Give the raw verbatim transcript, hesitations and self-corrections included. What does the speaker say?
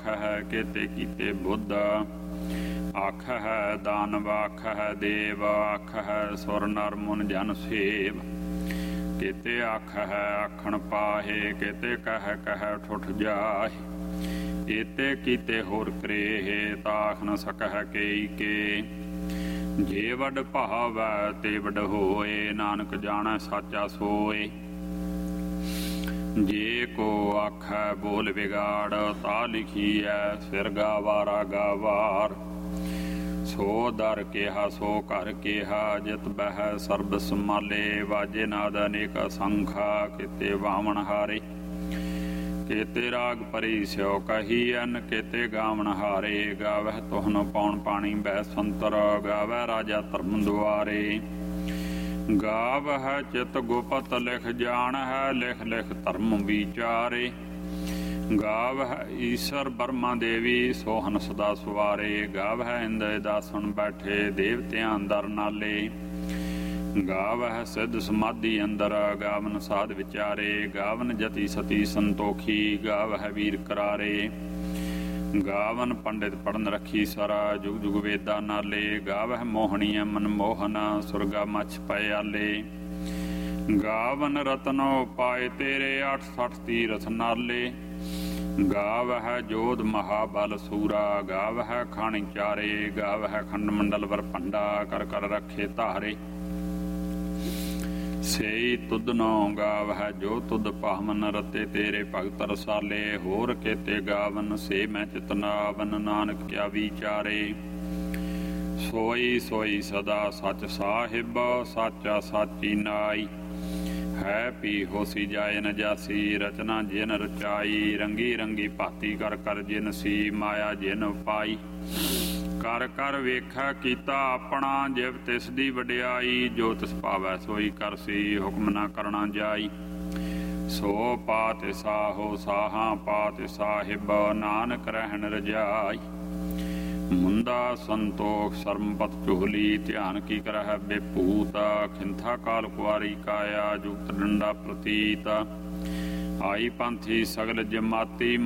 ਆਖਹਿ ਕੇਤੇ ਕੀਤੇ ਬੁੱਧ। ਆਖਹਿ ਦਾਨਵ ਆਖਹਿ ਦੇਵ ਆਖਹਿ ਸੁਰ ਨਰ ਮੁਨ ਜਨ ਸੇਵ। ਕੇਤੇ ਆਖਹਿ ਆਖਣ ਪਾਹੇ ਕੇਤੇ ਕਹਿ ਕਹਿ ਠੁਠ ਜਾਹੇ। ਏਤੇ ਕੀਤੇ ਹੋਰ ਕਰੇਹੇ ਤਾਖ ਨ ਸਕਹਿ ਕੇਈ ਕੇ। ਜੇ ਵੱਡ ਭਾਵੈ ਤੇ ਵੱਡ ਹੋਏ ਨਾਨਕ ਜਾਣੈ ਸਾਚਾ ਸੋਏ। ਜੇ ਕੋ ਆਖੈ ਬੋਲ ਵਿਗਾੜ ਤਾ ਲਿਖੀਐ ਸਿਰ ਗਾਵਾਰਾ ਗਾਵਾਰ। ਸੋ ਦਰ ਕਿਹਾ ਸੋ ਘਰ ਕਿਹਾ ਜਿਤ ਬਹਿ ਸਰਬ ਸੰਭਾਲੇ। ਵਾਜੇ ਨਾਦ ਅਨੇਕ ਸੰਖਾ ਕਿਤੇ ਵਾਵਣ ਹਾਰੇ। ਕੇਤੇ ਰਾਗ ਭਰੀ ਸਿਓ ਕਹੀਐਨ ਕੇਤੇ ਗਾਵਣ ਹਾਰੇ। ਗਾਵਹਿ ਤੁਹਨ ਪੌਣ ਪਾਣੀ ਬਹਿ ਸੰਤਰ ਗਾਵਹਿ ਰਾਜਾ ਧਰਮ ਦੁਆਰੇ। ਗਾਵਹਿ ਚਿਤ ਗੁਪਤ ਲਿਖ ਜਾਣਹਿ ਲਿਖ ਲਿਖ ਧਰਮ ਵਿਚਾਰੇ। ਗਾਵਹਿ ਈਸ਼ਰ ਬਰਮਾ ਦੇਵੀ ਸੋਹਨ ਸਦਾ ਸਵਾਰੇ। ਗਾਵਹਿ ਇੰਦ੍ਰ ਦਾਸਣ ਬੈਠੇ ਦੇਵਤਿਆਂ ਅੰਦਰ ਨਾਲੇ। ਗਾਵਹਿ ਸਿੱਧ ਸਮਾਧੀ ਅੰਦਰ ਗਾਵਨ ਸਾਧ ਵਿਚਾਰੇ। ਗਾਵਨ ਜਤੀ ਸਤੀ ਸੰਤੋਖੀ ਗਾਵਹਿ ਵੀਰ ਕਰਾਰੇ। ਗਾਵਨ ਪੰਡਿਤ ਪੜਨ ਰੱਖੀ ਸਰਾ ਜੁਗ ਜੁਗ ਵੇਦਾ ਨਾਲੇ। ਗਾਵਹਿ ਮੋਹਣੀਐ ਮਨਮੋਹਨ ਸੁਰਗਾ ਮਛ ਪਿਆਲੇ। ਗਾਵਨ ਰਤਨੋ ਪਾਏ ਤੇਰੇ ਅੱਠ ਸੱਠ ਤੀਰਥ ਨਾਲੇ। ਗਾਵਹਿ ਜੋਧ ਮਹਾਬਲ ਸੂਰਾ ਗਾਵਹਿ ਖਾਣੀ ਚਾਰੇ। ਗਾਵਹਿ ਖੰਡ ਮੰਡਲ ਵਰ ਭੰਡਾ ਕਰ ਕਰ ਰੱਖੇ ਧਾਰੇ। ਸੇਈ ਤੁਧਨੋ ਗਾਵਹਿ ਜੋ ਤੁਧ ਭਾਵਨ ਰਤੇ ਤੇਰੇ ਭਗਤ ਰਸਾਲੇ। ਹੋਰ ਕੇਤੇ ਗਾਵਨ ਸੇ ਮੈਂ ਚਿਤਨਾਵਨ ਨਾਨਕ ਕਿਆ ਵਿਚਾਰੇ। ਸੋਈ ਸੋਈ ਸਦਾ ਸਚ ਸਾਹਿਬ ਸਾਚਾ ਸਾਚੀ ਨਾਈ। ਹੈ ਪੀ ਹੋਸੀ ਜਾਏ ਨ ਜਾਸੀ ਰਚਨਾ ਜਿਨ ਰਚਾਈ। ਰੰਗੀ ਰੰਗੀ ਭਾਤੀ ਕਰ ਕਰ ਜਿਨ ਸੀ ਮਾਇਆ ਜਿਨ ਪਾਈ। ਕਰ ਕਰ ਵੇਖੈ ਕੀਤਾ ਆਪਣਾ ਜਿਵ ਤਿਸ ਦੀ ਵਡਿਆਈ। ਜੋ ਤਿਸ ਭਾਵੈ ਸੋਈ ਕਰਸੀ ਹੁਕਮ ਨਾ ਕਰਨਾ ਜਾਈ। ਸੋ ਪਾਤ ਸਾਹੋ ਸਾਹਾਂ ਪਾਤ ਸਾਹਿਬ ਨਾਨਕ ਰਹਿਣ ਰਜਾਈ। ਮੁੰਦਾ ਸੰਤੋਖ ਸਰਮਪਤ ਚੁਹਲੀ ਧਿਆਨ ਕੀ ਕਰਹਿ ਬੇਭੂਤ। ਖਿੰਥਾ ਕਾਲ ਕੁਆਰੀ ਕਾਇਆ ਜੁਗਤ ਡੰਡਾ ਪ੍ਰਤੀਤ। ਆਈ ਪੰਥੀ ਸਗਲ ਜਮਾਤੀ